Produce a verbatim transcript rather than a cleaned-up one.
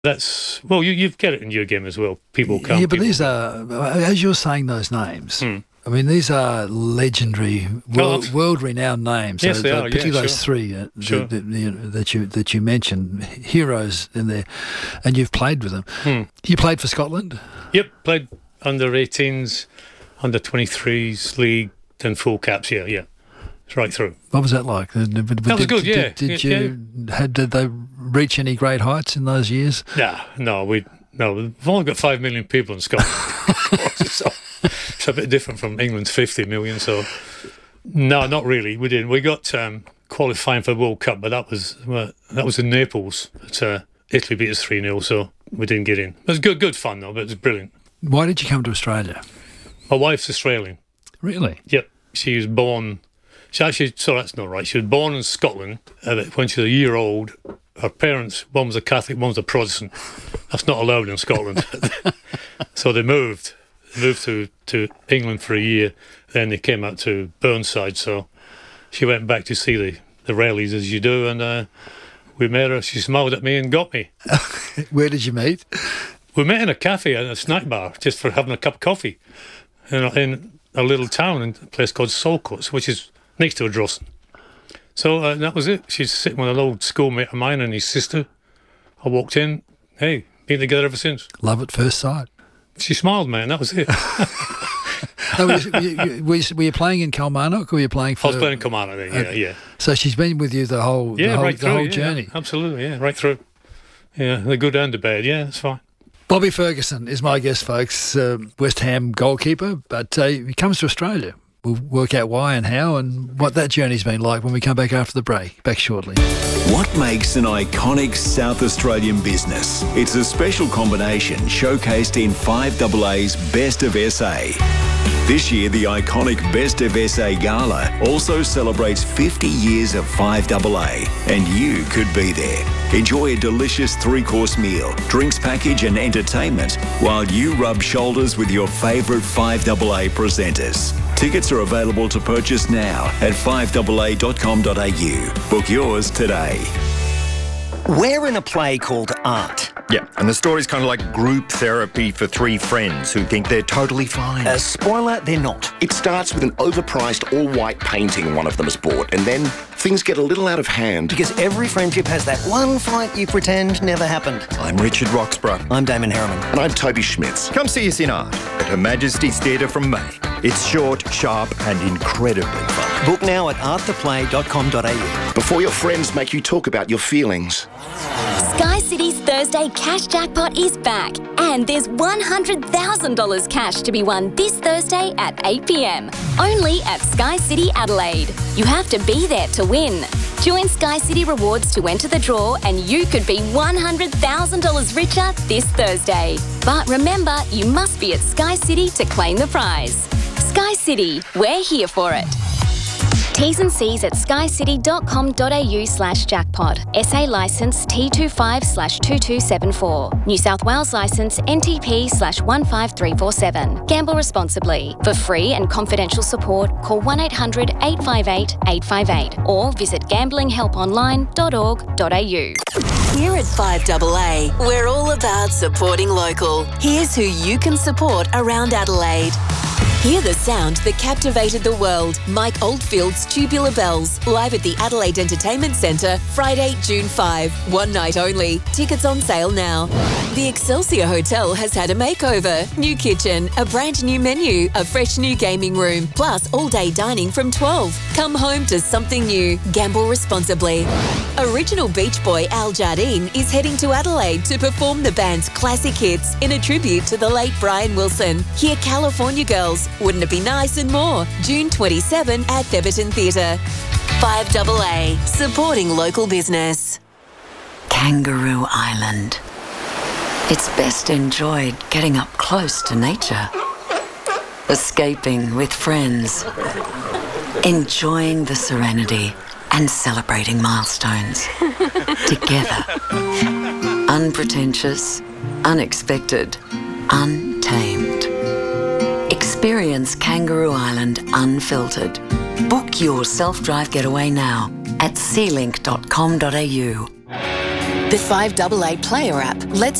That's, well, you, you get it in your game as well. People come. Yeah, but people, these are, as you're saying those names, Hmm. I mean, these are legendary, world, Oh, world-renowned names. Yes, so, they so are, yeah, particularly those sure. three uh, Sure. that, that, that you that you mentioned, heroes in there, and you've played with them. Hmm. You played for Scotland? Yep, played under eighteens, under twenty-threes league, then full caps. Yeah, yeah, right through. What was that like? That That was good, yeah. Did, did Yeah, you had did they reach any great heights in those years? Nah, no, we no. We've only got five million people in Scotland. so it's a bit different from England's fifty million. So no, not really. We didn't. We got um, qualifying for the World Cup, but that was well, that was in Naples. But, uh, Italy beat us three nil, so we didn't get in. It was good, good fun though. But it was brilliant. Why did you come to Australia? My wife's Australian. Really? Yep, she was born. She actually, so that's not right. She was born in Scotland. Uh, when she was a year old, her parents, one was a Catholic, one was a Protestant. That's not allowed in Scotland. So they moved, they moved to, to England for a year. Then they came out to Burnside. So she went back to see the, the rallies as you do, and uh, we met her. She smiled at me and got me. Where did you meet? We met in a cafe and a snack bar just for having a cup of coffee in a, in a little town in a place called Saltcoats, which is next to Ardrossan. So uh, that was it. She's sitting with an old schoolmate of mine and his sister. I walked in. Hey, been together ever since. Love at first sight. She smiled, man. That was it. No, were, you, you, were, you, were you playing in Kilmarnock or were you playing for... I was playing in Kilmarnock then, yeah, Okay. yeah. So she's been with you the whole, Yeah, the whole, right the through. whole yeah, journey. Absolutely, yeah, right through. Yeah, the good and the bad. Yeah, that's fine. Bobby Ferguson is my guest, folks. Uh, West Ham goalkeeper, but uh, he comes to Australia. We'll work out why and how and what that journey's been like when we come back after the break. Back shortly. What makes an iconic South Australian business? It's a special combination showcased in five A A's Best of S A. This year, the iconic Best of S A Gala also celebrates fifty years of five A A, and you could be there. Enjoy a delicious three-course meal, drinks package and entertainment while you rub shoulders with your favourite five A A presenters. Tickets are available to purchase now at five A A dot com dot a u. Book yours today. We're in a play called Art. Yeah, and the story's kind of like group therapy for three friends who think they're totally fine. Uh, spoiler, they're not. It starts with an overpriced all-white painting one of them has bought, and then things get a little out of hand. Because every friendship has that one fight you pretend never happened. I'm Richard Roxburgh. I'm Damon Harriman. And I'm Toby Schmitz. Come see us in Art at Her Majesty's Theatre from May. It's short, sharp and incredibly fun. Book now at art the play dot com dot a u. Before your friends make you talk about your feelings. Sky City's Thursday Cash Jackpot is back, and there's one hundred thousand dollars cash to be won this Thursday at eight p m, only at Sky City Adelaide. You have to be there to win. Join Sky City Rewards to enter the draw, and you could be one hundred thousand dollars richer this Thursday. But remember, you must be at Sky City to claim the prize. Sky City, we're here for it. T's and C's at skycity dot com dot a u slash jackpot. S A licence T two five slash two two seven four. New South Wales licence N T P slash one five three four seven. Gamble responsibly. For free and confidential support, call one eight hundred eight five eight eight five eight or visit gambling help online dot org dot a u. Here at five A A, we're all about supporting local. Here's who you can support around Adelaide. Hear the sound that captivated the world. Mike Oldfield's Tubular Bells, live at the Adelaide Entertainment Centre, Friday, June fifth. One night only. Tickets on sale now. The Excelsior Hotel has had a makeover. New kitchen, a brand new menu, a fresh new gaming room, plus all-day dining from twelve. Come home to something new. Gamble responsibly. Original Beach Boy Al Jardine is heading to Adelaide to perform the band's classic hits in a tribute to the late Brian Wilson. Hear California Girls, Wouldn't It Be Nice and more. June twenty-seventh at Theberton Theatre. five A A, supporting local business. Kangaroo Island. It's best enjoyed getting up close to nature. Escaping with friends. Enjoying the serenity and celebrating milestones. Together. Unpretentious, unexpected, untamed. Experience Kangaroo Island unfiltered. Book your self-drive getaway now at sea link dot com dot a u. The five A A Player app lets